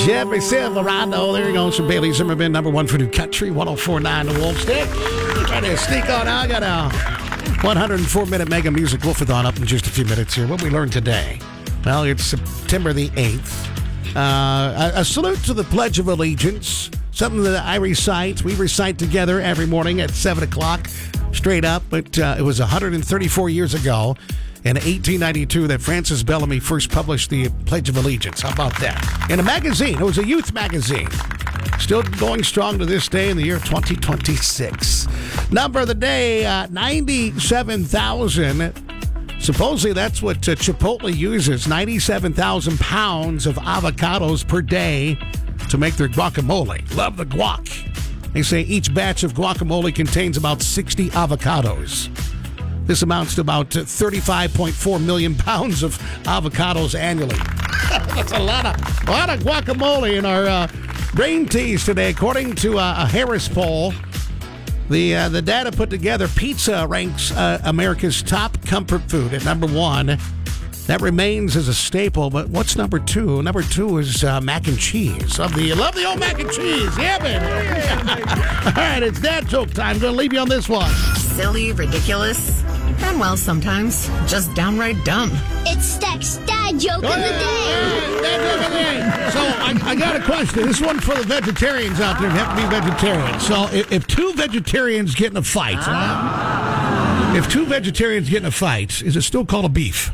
Jeffrey Silverado. There he goes from Bailey Zimmerman, number one for New Country, 104.9 The Wolf Stick. Trying to sneak on out. I got a 104-minute Mega Music Wolfathon up in just a few minutes here. What we learned today? Well, it's September the 8th. A salute to the Pledge of Allegiance. Something that I recite. We recite together every morning at 7 o'clock, straight up. But it was 134 years ago, in 1892, that Francis Bellamy first published the Pledge of Allegiance. How about that? In a magazine. It was a youth magazine. Still going strong to this day in the year 2026. Number of the day, 97,000. Supposedly, that's what Chipotle uses, 97,000 pounds of avocados per day to make their guacamole. Love the guac. They say each batch of guacamole contains about 60 avocados. This amounts to about 35.4 million pounds of avocados annually. That's a lot of guacamole in our brain teas today. According to a Harris poll, the data put together, pizza ranks America's top comfort food at number one. That remains as a staple, but what's number two? Number two is mac and cheese. Love the old mac and cheese. Yeah, baby. All right, it's dad joke time. I'm going to leave you on this one. Silly, ridiculous, and well, sometimes just downright dumb. It's Stack's dad joke of the day. Dad joke of the day. So I got a question. This one for the vegetarians out there who have to be vegetarians. So if two vegetarians get in a fight, if two vegetarians get in a fight, is it still called a beef?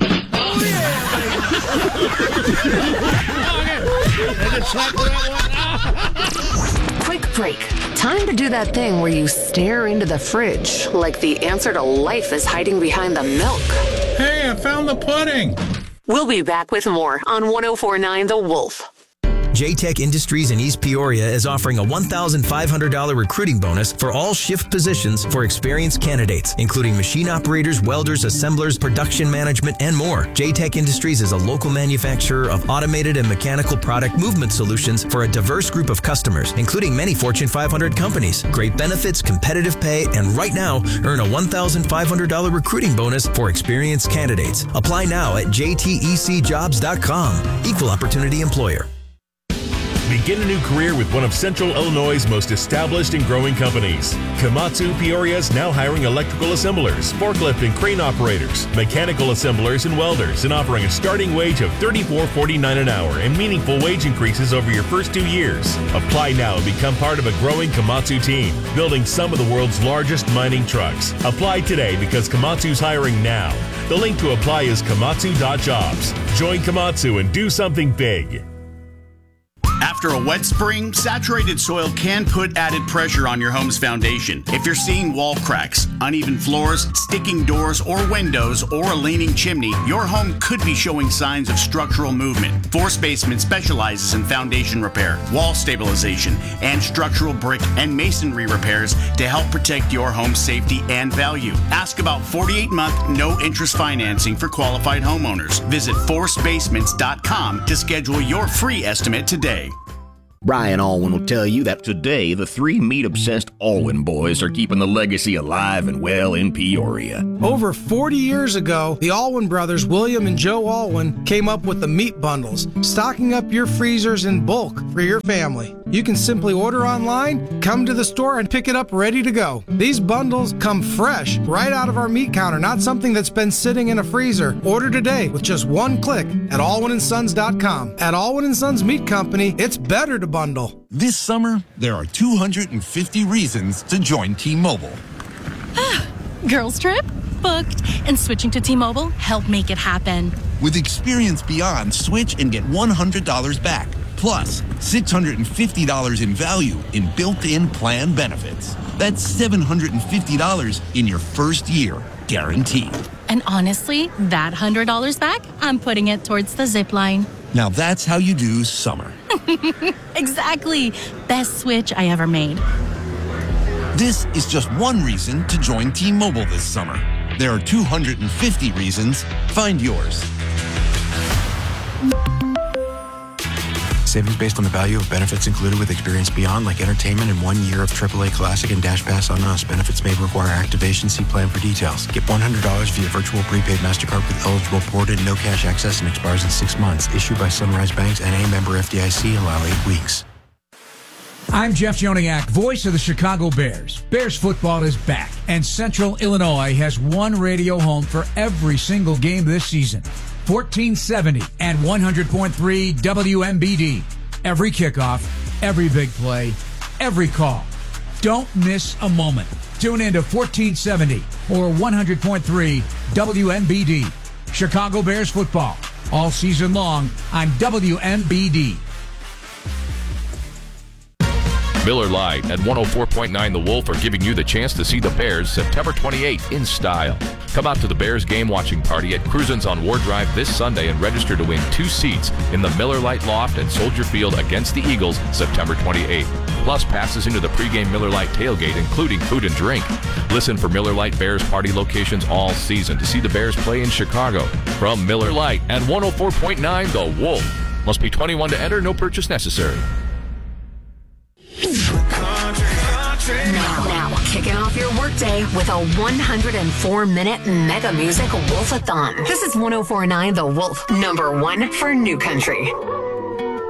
Quick break. Time to do that thing where you stare into the fridge like the answer to life is hiding behind the milk. Hey, I found the pudding. We'll be back with more on 104.9 The Wolf. JTech Industries in East Peoria is offering a $1,500 recruiting bonus for all shift positions for experienced candidates, including machine operators, welders, assemblers, production management, and more. JTech Industries is a local manufacturer of automated and mechanical product movement solutions for a diverse group of customers, including many Fortune 500 companies. Great benefits, competitive pay, and right now, earn a $1,500 recruiting bonus for experienced candidates. Apply now at jtecjobs.com. Equal opportunity employer. Begin a new career with one of Central Illinois' most established and growing companies. Komatsu Peoria is now hiring electrical assemblers, forklift and crane operators, mechanical assemblers, and welders, and offering a starting wage of $34.49 an hour and meaningful wage increases over your first 2 years. Apply now and become part of a growing Komatsu team, building some of the world's largest mining trucks. Apply today because Komatsu's hiring now. The link to apply is komatsu.jobs. Join Komatsu and do something big. After a wet spring, saturated soil can put added pressure on your home's foundation. If you're seeing wall cracks, uneven floors, sticking doors or windows, or a leaning chimney, your home could be showing signs of structural movement. Force Basement specializes in foundation repair, wall stabilization, and structural brick and masonry repairs to help protect your home's safety and value. Ask about 48-month no-interest financing for qualified homeowners. Visit forcebasements.com to schedule your free estimate today. Brian Alwyn will tell you that today the three meat-obsessed Alwyn boys are keeping the legacy alive and well in Peoria. Over 40 years ago, the Alwyn brothers, William and Joe Alwyn, came up with the meat bundles, stocking up your freezers in bulk for your family. You can simply order online, come to the store, and pick it up ready to go. These bundles come fresh, right out of our meat counter, not something that's been sitting in a freezer. Order today with just one click at alwynsons.com. At Alwyn & Sons Meat Company, it's better to bundle. This summer, there are 250 reasons to join T-Mobile. Girls trip? Booked. And switching to T-Mobile helped make it happen. With Experience Beyond, switch and get $100 back. Plus, $650 in value in built-in plan benefits. That's $750 in your first year, guaranteed. And honestly, that $100 back, I'm putting it towards the zip line. Now that's how you do summer. Exactly. Best switch I ever made. This is just one reason to join T-Mobile this summer. There are 250 reasons. Find yours. Savings based on the value of benefits included with Experience Beyond, like entertainment and 1 year of AAA Classic and Dash Pass on us. Benefits may require activation. See plan for details. Get $100 via virtual prepaid MasterCard with eligible ported, no cash access, and expires in 6 months. Issued by Sunrise Banks, N.A. member FDIC. Allow 8 weeks. I'm Jeff Joniak, voice of the Chicago Bears. Bears football is back, and Central Illinois has one radio home for every single game this season. 1470 and 100.3 WMBD. Every kickoff, every big play, every call. Don't miss a moment. Tune in to 1470 or 100.3 WMBD. Chicago Bears football, all season long on WMBD. Miller Lite at 104.9 The Wolf are giving you the chance to see the Bears September 28th in style. Come out to the Bears game watching party at Cruisin's on Ward Drive this Sunday and register to win 2 seats in the Miller Lite Loft at Soldier Field against the Eagles September 28th. Plus passes into the pregame Miller Lite tailgate, including food and drink. Listen for Miller Lite Bears party locations all season to see the Bears play in Chicago. From Miller Lite at 104.9 The Wolf. Must be 21 to enter, no purchase necessary. Now, kicking off your workday with a 104-minute mega music wolf-a-thon. This is 104.9 The Wolf, #1 for New Country.